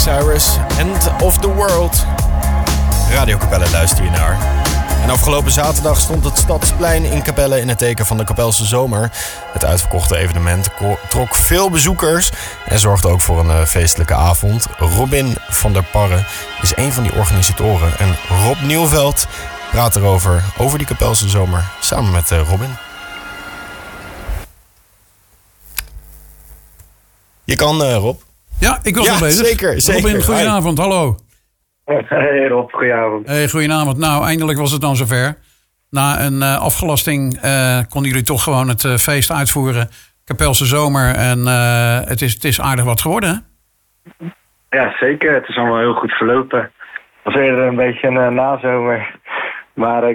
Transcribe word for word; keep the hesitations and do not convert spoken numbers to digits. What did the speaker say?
Cyrus, End of the World. Radio Capelle luister je naar. En afgelopen zaterdag stond het Stadsplein in Capelle in het teken van de Kapelse Zomer. Het uitverkochte evenement trok veel bezoekers en zorgde ook voor een uh, feestelijke avond. Robin van der Parre is een van die organisatoren. En Rob Nieuwveld praat erover, over die Kapelse Zomer, samen met uh, Robin. Je kan, uh, Rob. Ja, ik was ja, al bezig. Zeker, zeker. Robin, goedenavond, hallo. Hey Rob, goedenavond. Hey, goedenavond. Nou, eindelijk was het dan zover. Na een uh, afgelasting uh, konden jullie toch gewoon het uh, feest uitvoeren. Kapelse Zomer. En uh, het, is, het is aardig wat geworden, hè? Ja, zeker. Het is allemaal heel goed verlopen. Het was eerder een beetje een uh, nazomer. Maar uh,